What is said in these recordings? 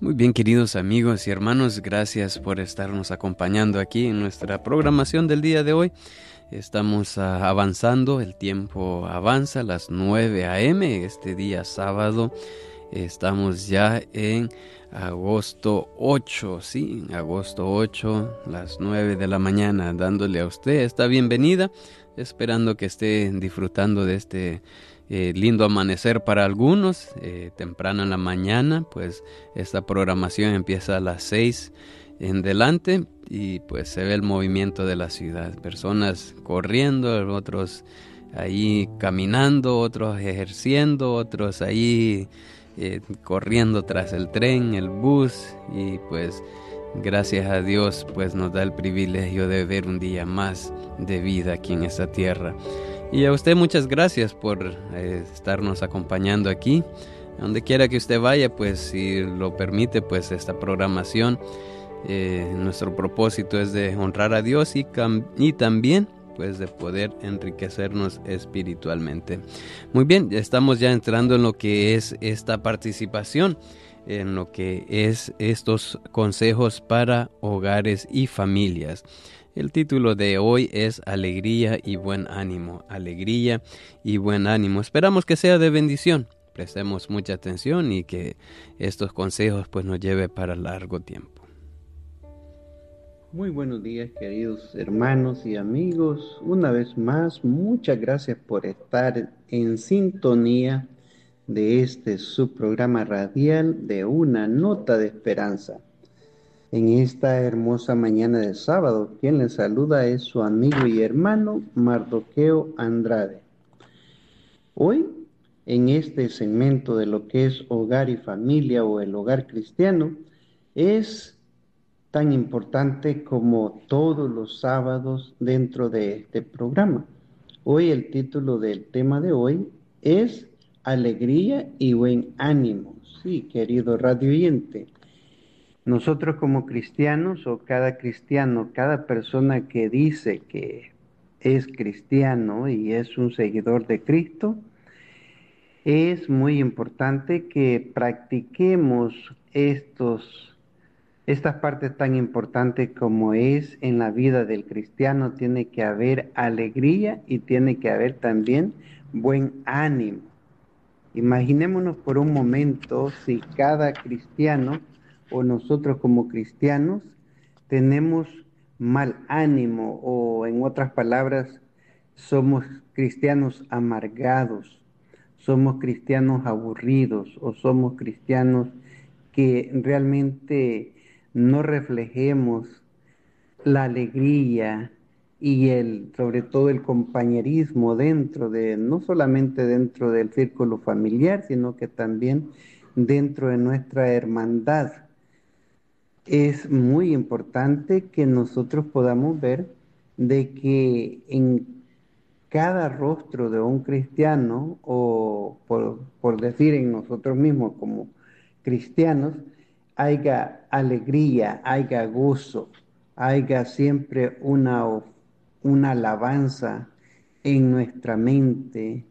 Muy bien, queridos amigos y hermanos, gracias por estarnos acompañando aquí en nuestra programación del día de hoy. Estamos avanzando, el tiempo avanza, las 9 a.m. este día sábado. Estamos ya en agosto 8, sí, en agosto 8, las 9 de la mañana, dándole a usted esta bienvenida, esperando que esté disfrutando de este lindo amanecer para algunos, temprano en la mañana. Pues esta programación empieza a las 6 en delante y pues se ve el movimiento de la ciudad, personas corriendo, otros ahí caminando, otros ejerciendo, otros ahí corriendo tras el tren, el bus, y pues gracias a Dios pues nos da el privilegio de ver un día más de vida aquí en esta tierra. Y a usted muchas gracias por estarnos acompañando aquí. Donde quiera que usted vaya, pues si lo permite, pues esta programación, nuestro propósito es de honrar a Dios y también pues de poder enriquecernos espiritualmente. Muy bien, estamos ya entrando en lo que es esta participación, en lo que es estos consejos para hogares y familias. El título de hoy es Alegría y buen ánimo. Alegría y buen ánimo. Esperamos que sea de bendición. Prestemos mucha atención y que estos consejos pues nos lleve para largo tiempo. Muy buenos días, queridos hermanos y amigos. Una vez más, muchas gracias por estar en sintonía de este subprograma radial de Una Nota de Esperanza. En esta hermosa mañana de sábado, quien les saluda es su amigo y hermano Mardoqueo Andrade. Hoy, en este segmento de lo que es hogar y familia o el hogar cristiano, es tan importante como todos los sábados dentro de este programa. Hoy el título del tema de hoy es Alegría y buen ánimo. Sí, querido radio oyente, nosotros como cristianos o cada cristiano, cada persona que dice que es cristiano y es un seguidor de Cristo, es muy importante que practiquemos estas partes tan importantes como es en la vida del cristiano. Tiene que haber alegría y tiene que haber también buen ánimo. Imaginémonos por un momento si cada cristiano o nosotros como cristianos tenemos mal ánimo o en otras palabras somos cristianos amargados, somos cristianos aburridos o somos cristianos que realmente no reflejemos la alegría y sobre todo el compañerismo no solamente dentro del círculo familiar, sino que también dentro de nuestra hermandad. Es muy importante que nosotros podamos ver de que en cada rostro de un cristiano, o por decir en nosotros mismos como cristianos, haya alegría, haya gozo, haya siempre una alabanza en nuestra mente,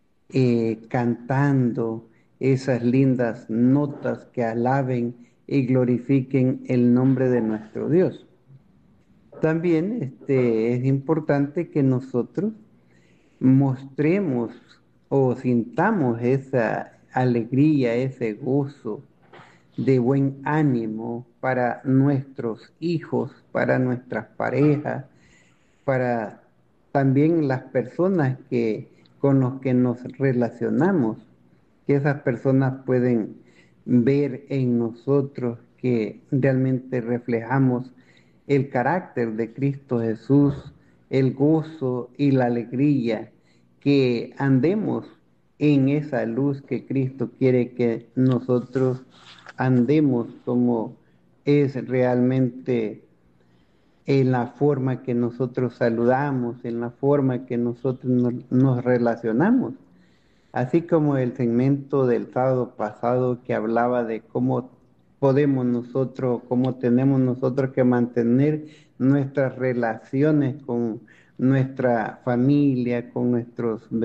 cantando esas lindas notas que alaben y glorifiquen el nombre de nuestro Dios. También es importante que nosotros mostremos o sintamos esa alegría, ese gozo de buen ánimo para nuestros hijos, para nuestras parejas, para también las personas con los que nos relacionamos, que esas personas pueden ver en nosotros que realmente reflejamos el carácter de Cristo Jesús, el gozo y la alegría, que andemos en esa luz que Cristo quiere que nosotros andemos, como es realmente en la forma que nosotros saludamos, en la forma que nosotros nos relacionamos. Así como el segmento del sábado pasado que hablaba de cómo podemos nosotros, cómo tenemos nosotros que mantener nuestras relaciones con nuestra familia, con nuestros